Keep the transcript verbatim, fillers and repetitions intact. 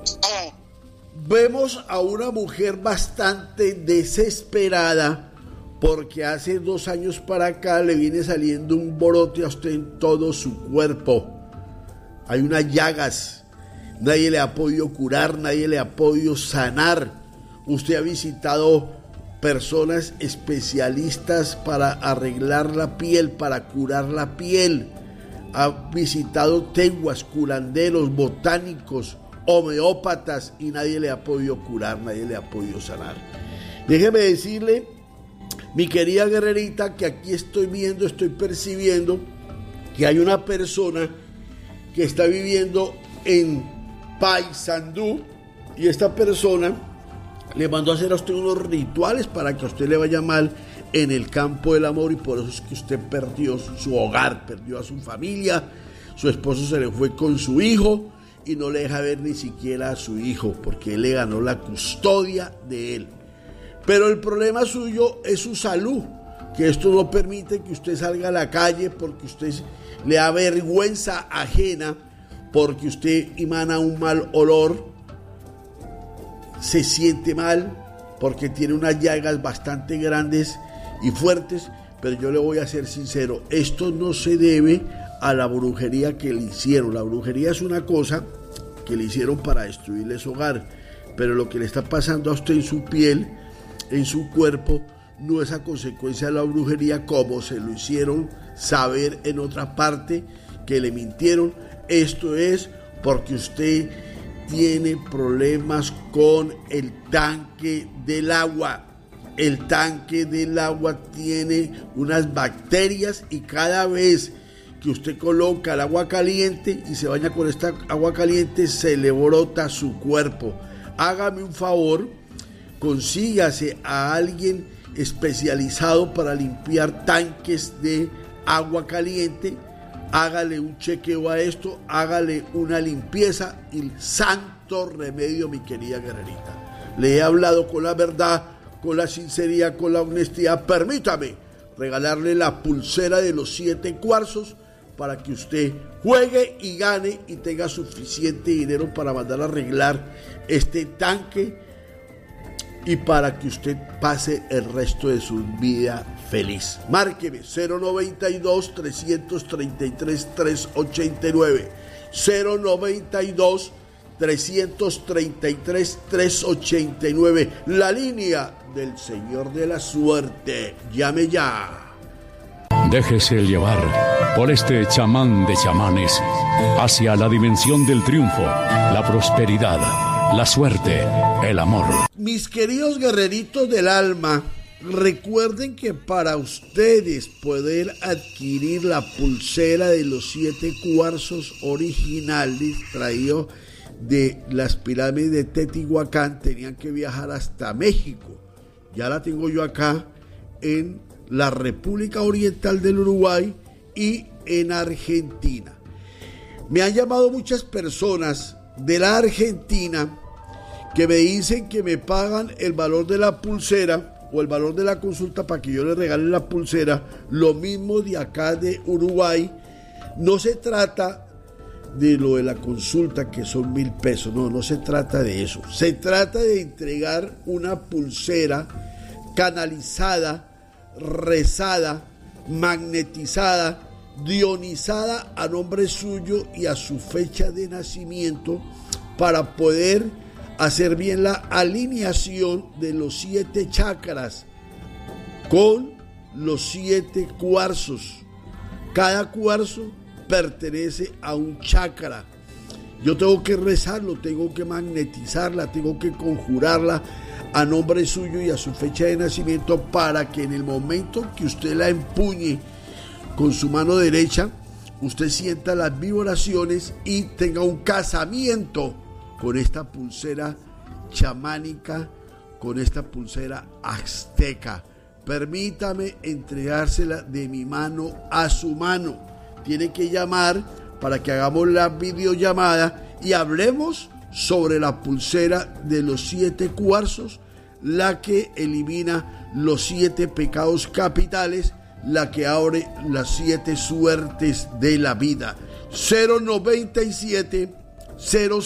Vemos a una mujer bastante desesperada porque hace dos años para acá le viene saliendo un brote a usted en todo su cuerpo. Hay unas llagas, nadie le ha podido curar, nadie le ha podido sanar. Usted ha visitado personas especialistas para arreglar la piel, para curar la piel. Ha visitado teguas, curanderos, botánicos, homeópatas y nadie le ha podido curar, nadie le ha podido sanar. Déjeme decirle, mi querida guerrerita, que aquí estoy viendo, estoy percibiendo que hay una persona que está viviendo en Paysandú y esta persona le mandó a hacer a usted unos rituales para que a usted le vaya mal en el campo del amor y por eso es que usted perdió su hogar, perdió a su familia, su esposo se le fue con su hijo y no le deja ver ni siquiera a su hijo porque él le ganó la custodia de él. Pero el problema suyo es su salud, que esto no permite que usted salga a la calle porque usted le da vergüenza ajena, porque usted emana un mal olor, se siente mal, porque tiene unas llagas bastante grandes y fuertes, pero yo le voy a ser sincero, esto no se debe a la brujería que le hicieron. La brujería es una cosa que le hicieron para destruirle su hogar, pero lo que le está pasando a usted en su piel, en su cuerpo, no es a consecuencia de la brujería como se lo hicieron saber en otra parte, que le mintieron. Esto es porque usted tiene problemas con el tanque del agua. El tanque del agua tiene unas bacterias y cada vez que usted coloca el agua caliente y se baña con esta agua caliente, se le brota su cuerpo. Hágame un favor, consígase a alguien especializado para limpiar tanques de agua caliente, hágale un chequeo a esto, hágale una limpieza y santo remedio, mi querida guerrerita. Le he hablado con la verdad, con la sinceridad, con la honestidad. Permítame regalarle la pulsera de los siete cuarzos para que usted juegue y gane y tenga suficiente dinero para mandar a arreglar este tanque y para que usted pase el resto de su vida feliz. Márqueme cero noventa y dos, trescientos treinta y tres, trescientos ochenta y nueve, cero noventa y dos, trescientos treinta y tres, trescientos ochenta y nueve, la línea del Señor de la Suerte. Llame ya. Déjese llevar por este chamán de chamanes hacia la dimensión del triunfo, la prosperidad, la suerte, el amor. Mis queridos guerreritos del alma, recuerden que para ustedes poder adquirir la pulsera de los siete cuarzos originales traído de las pirámides de Teotihuacán, tenían que viajar hasta México. Ya la tengo yo acá en la República Oriental del Uruguay y en Argentina. Me han llamado muchas personas de la Argentina que me dicen que me pagan el valor de la pulsera o el valor de la consulta para que yo les regale la pulsera. Lo mismo de acá de Uruguay. No se trata de lo de la consulta que son mil pesos, no, no se trata de eso. Se trata de entregar una pulsera canalizada, rezada, magnetizada, dionizada a nombre suyo y a su fecha de nacimiento para poder hacer bien la alineación de los siete chakras con los siete cuarzos. Cada cuarzo pertenece a un chakra. Yo tengo que rezarlo, tengo que magnetizarla, tengo que conjurarla a nombre suyo y a su fecha de nacimiento para que en el momento que usted la empuñe con su mano derecha, usted sienta las vibraciones y tenga un casamiento con esta pulsera chamánica, con esta pulsera azteca. Permítame entregársela de mi mano a su mano. Tiene que llamar para que hagamos la videollamada y hablemos sobre la pulsera de los siete cuarzos, la que elimina los siete pecados capitales, la que abre las siete suertes de la vida. Cero noventa y siete, cero